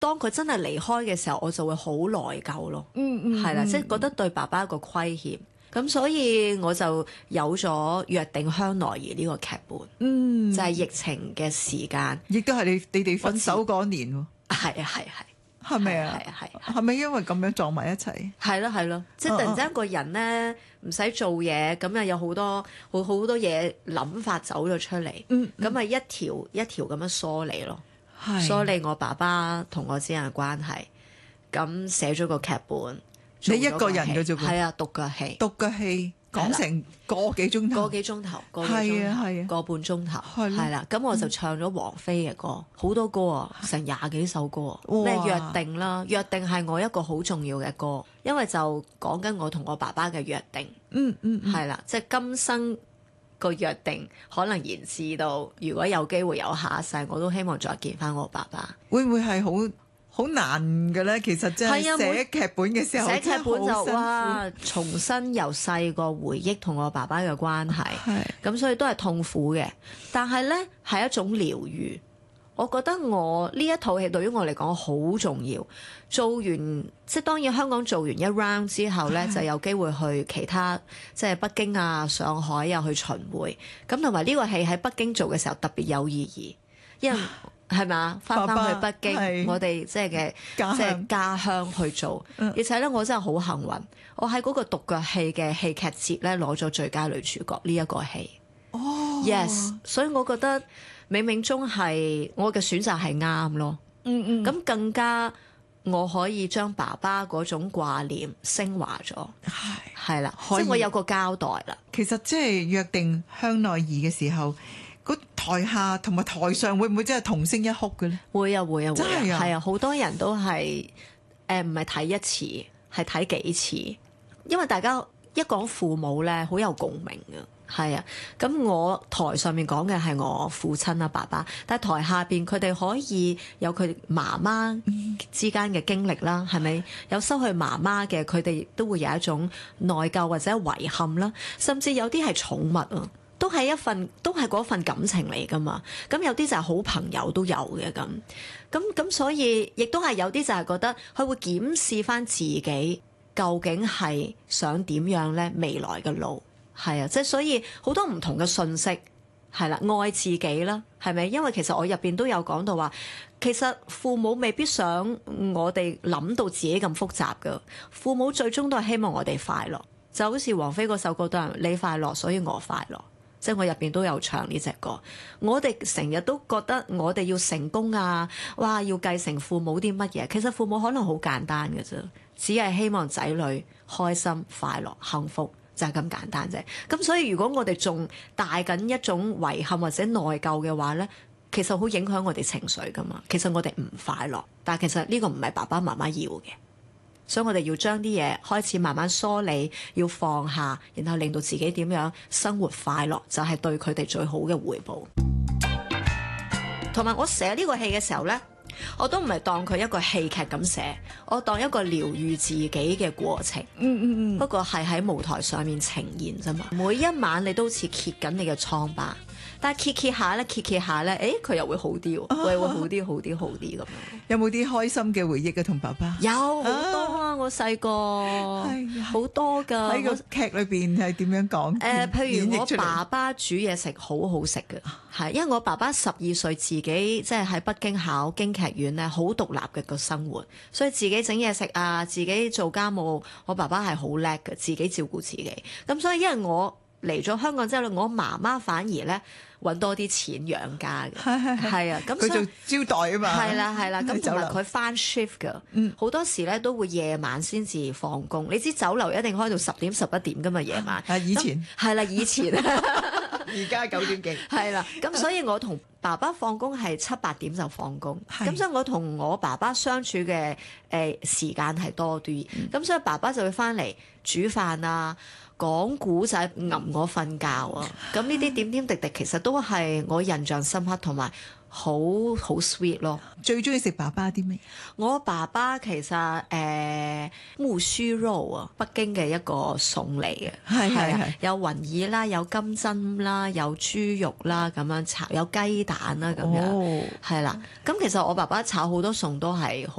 當佢真係離開嘅時候，我就會好內疚咯。係啦，即係覺得對爸爸一個虧欠。咁所以我就有咗約定香奈兒呢個劇本，就係疫情嘅時間， 亦都係你哋分手嗰年喎。 係啊， 係咪啊？係咪因為咁樣撞埋一齊？ 係咯，即係突然之間個人咧唔使做嘢，咁又有好多嘢諗法走咗出嚟，咁啊一條一條咁樣梳理咯，梳理我爸爸同我之間嘅關係，咁寫咗個劇本。 你一個人嘅啫喎？ 係啊，獨腳戲講成個幾鐘頭，係啊， 個半鐘頭，係啦。咁我就唱咗王菲嘅歌，好多歌啊，成20幾首歌。咩約定啦？約定係我一個好重要嘅歌，因為就講緊我同我爸爸嘅約定。係啦，即係今生個約定可能延至到，如果有機會有下一世，我都希望再見翻我爸爸。 會唔會係好難嘅咧？其實即係寫劇本嘅時候， 寫劇本就哇，重新由細個回憶同我爸爸嘅關係，咁所以都係痛苦嘅。但係咧係一種療愈，我覺得我呢一套戲對於我嚟講好重要。做完即係當然香港做完一 round 之後咧，就有機會去其他即係北京啊、上海啊去巡迴。咁同埋呢個戲喺北京做嘅時候特別有意義，因為係咪？翻去北京，我哋即係家鄉去做，而且咧我真係好幸運，我喺嗰個獨腳戲嘅戲劇節咧攞咗最佳女主角呢一個戲。Yes， 所以我覺得冥冥中係我嘅選擇係啱咯。咁更加我可以將爸爸嗰種掛念升華咗，係啦，即係我有個交代啦。 其實即係約定香奈兒嘅時候，台下同埋台上會唔會真係同聲一哭嘅咧？會啊，真係係啊，好多人都係唔係睇一次，係睇幾次，因為大家一講父母咧，好有共鳴嘅。係啊，咁我台上面講嘅係我父親啊爸爸，但係台下邊佢哋可以有佢媽媽之間嘅經歷啦，係咪？有失去媽媽嘅，佢哋都會有一種內疚或者遺憾啦，甚至有啲係寵物啊。都係嗰份感情嚟噶嘛，咁有啲就係好朋友都有嘅咁，所以亦都係有啲就係覺得佢會檢視翻自己究竟係想點樣咧，未來嘅路係啊，即係所以好多唔同嘅信息係啦，愛自己啦，係咪？因為其實我入邊都有講到話，其實父母未必想我哋諗到自己咁複雜噶，父母最終都係希望我哋快樂，就好似王菲嗰首歌都係你快樂，所以我快樂。即係我入邊都有唱呢隻歌，我哋成日都覺得我哋要成功啊，哇要繼承父母啲乜嘢？其實父母可能好簡單嘅啫，只係希望仔女開心、快樂、幸福，就係咁簡單啫。咁所以如果我哋仲帶緊一種遺憾或者內疚嘅話呢，其實好影響我哋情緒噶嘛。其實我哋唔快樂，但係其實呢個唔係爸爸媽媽要嘅。所以我哋要將啲嘢開始慢慢梳理，要放下，然後令到自己點樣生活快樂，就係對佢哋最好嘅回報。同埋我寫呢個戲嘅時候呢，我都唔係當佢一個戲劇咁寫，我當一個療愈自己嘅過程。不過係喺舞台上面呈現啫嘛。每一晚你都好似揭緊你嘅瘡疤。但係揭下咧，佢又會好啲喎，會好啲咁樣。 有冇啲開心嘅回憶嘅同爸爸？ 有好多啊！我細個好多㗎。 喺個劇裏邊係點樣講？ 譬如我爸爸煮嘢食好好食嘅，係因為我爸爸12歲自己即係喺北京考京劇院咧，好獨立嘅個生活，所以自己整嘢食啊，自己做家務，我爸爸係好叻嘅，自己照顧自己。咁所以因為我嚟咗香港之後咧，我媽媽反而咧揾多啲錢養家嘅，係啊，咁佢做招待啊嘛， 係啦，咁同埋佢翻 shift 㗎，好多時咧都會夜晚先至放工。你知酒樓一定開到10點11點㗎嘛，夜晚。 以前係啦，以前， 而家9點幾。 係啦，咁所以我同爸爸放工係7、8點就放工，咁所以我同我爸爸相處嘅時間係多啲，咁所以爸爸就會翻嚟煮飯啊。講古仔揞我瞓覺啊！咁呢啲點點滴滴其實都係我印象深刻，同埋好 sweet 咯。 最中意食爸爸啲咩？ 我爸爸其實木鬚肉啊，北京嘅一個餸嚟嘅， 係有雲耳啦，有金針啦，有豬肉啦，咁樣炒，有雞蛋啦，咁樣係啦。咁其實我爸爸炒好多餸都係好